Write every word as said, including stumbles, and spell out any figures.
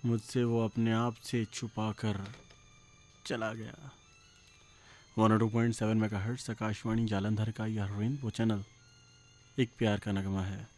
मुझसे वो अपने आप से छुपा कर चला गया। One two point seven mega hertz Akashvani Jalandhar का यह रेनबो चैनल एक प्यार का नगमा है।